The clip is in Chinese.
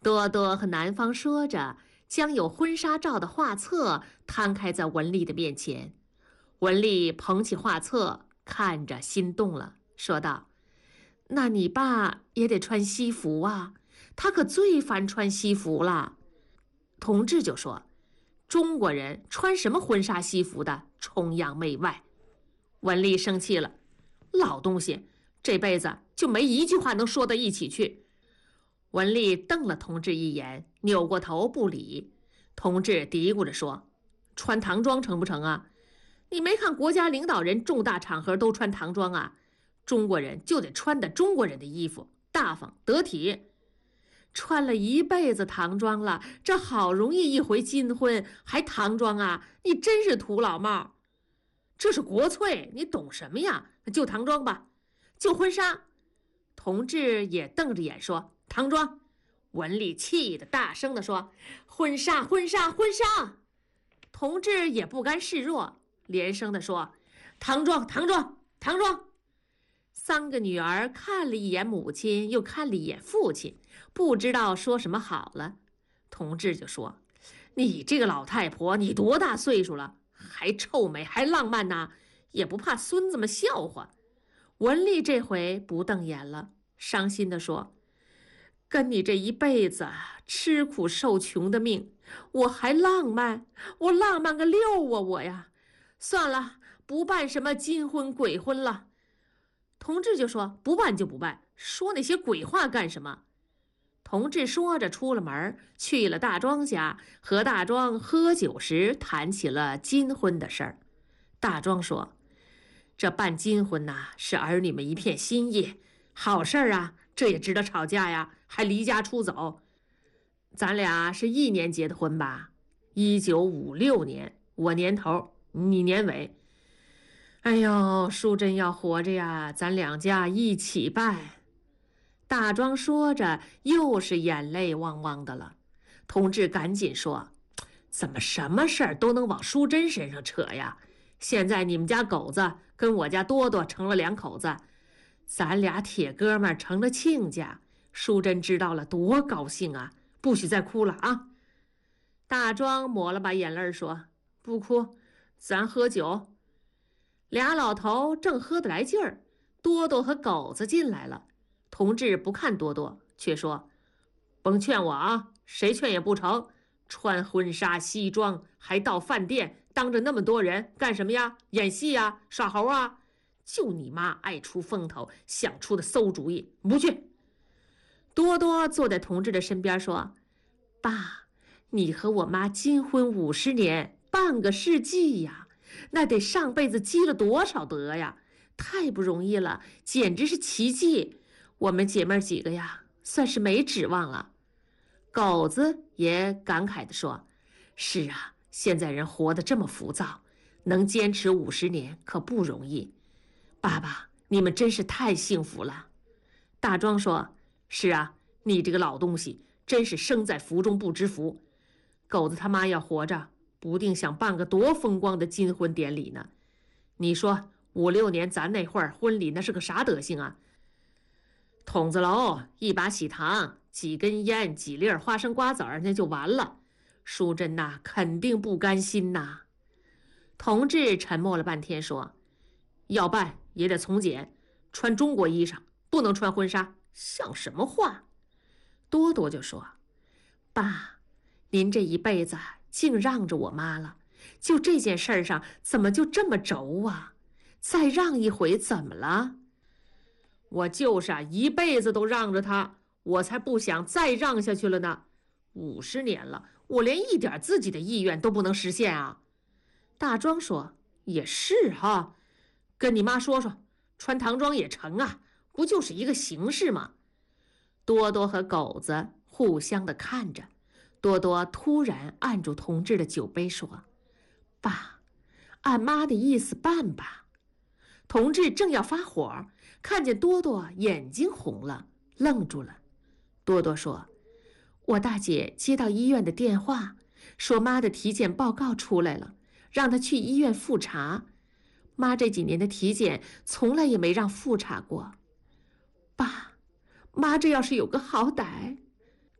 多多和男方说着，将有婚纱照的画册摊开在文丽的面前。文丽捧起画册，看着心动了，说道：“那你爸也得穿西服啊，他可最烦穿西服了。”同志就说：“中国人穿什么婚纱西服的，崇洋媚外。”文丽生气了：“老东西，这辈子就没一句话能说到一起去。”文丽瞪了同志一眼，扭过头不理。同志嘀咕着说：“穿唐装成不成啊？你没看国家领导人重大场合都穿唐装啊？中国人就得穿的中国人的衣服，大方得体。穿了一辈子唐装了，这好容易一回金婚还唐装啊？你真是土老帽！这是国粹，你懂什么呀？就唐装吧，就婚纱。”同志也瞪着眼说：“唐装！”文丽气得大声地说：“婚纱，婚纱，婚纱！”同志也不甘示弱，连声地说：“唐装，唐装，唐装！”三个女儿看了一眼母亲，又看了一眼父亲，不知道说什么好了。同志就说：“你这个老太婆，你多大岁数了，还臭美还浪漫呢，也不怕孙子们笑话。”文丽这回不瞪眼了，伤心地说：“跟你这一辈子吃苦受穷的命，我还浪漫？我浪漫个溜啊我呀！算了，不办什么金婚鬼婚了。”同志就说：“不办就不办，说那些鬼话干什么？”同志说着出了门，去了大庄家，和大庄喝酒时谈起了金婚的事儿。大庄说：“这办金婚呐，是儿女们一片心意，好事儿啊，这也值得吵架呀，还离家出走。咱俩是一年结的婚吧？1956年，我年头，你年尾。哎呦，淑珍要活着呀，咱两家一起办。”大庄说着，又是眼泪汪汪的了。同志赶紧说：“怎么什么事儿都能往淑珍身上扯呀？现在你们家狗子跟我家多多成了两口子，咱俩铁哥们成了亲家，淑珍知道了多高兴啊！不许再哭了啊！”大庄抹了把眼泪说：“不哭，咱喝酒。”俩老头正喝得来劲儿，多多和狗子进来了。同志不看多多，却说：“甭劝我啊，谁劝也不成。穿婚纱西装，还到饭店，当着那么多人干什么呀？演戏呀？耍猴啊？就你妈爱出风头，想出的馊主意，不去。”多多坐在同志的身边说：“爸，你和我妈金婚50年，半个世纪呀，那得上辈子积了多少德呀！太不容易了，简直是奇迹。我们姐妹几个呀，算是没指望了。”狗子也感慨地说：“是啊，现在人活得这么浮躁，能坚持50年可不容易。爸爸，你们真是太幸福了。”大庄说：“是啊，你这个老东西，真是生在福中不知福。狗子他妈要活着，不定想办个多风光的金婚典礼呢。你说56年咱那会儿婚礼那是个啥德行啊？筒子楼，一把喜糖，几根烟，几粒花生瓜子儿，那就完了。淑珍呐，肯定不甘心呐。”同志沉默了半天，说：“要办也得从简，穿中国衣裳，不能穿婚纱，像什么话？”多多就说：“爸，您这一辈子净让着我妈了，就这件事儿上，怎么就这么轴啊？再让一回怎么了？”“我就是啊，一辈子都让着他，我才不想再让下去了呢。50年了，我连一点自己的意愿都不能实现啊。”大庄说：“也是哈，跟你妈说说，穿唐装也成啊，不就是一个形式吗？”多多和狗子互相的看着，多多突然按住同志的酒杯说：“爸，按妈的意思办吧。”同志正要发火，看见多多眼睛红了，愣住了。多多说：“我大姐接到医院的电话，说妈的体检报告出来了，让她去医院复查。妈这几年的体检从来也没让复查过。爸，妈这要是有个好歹。”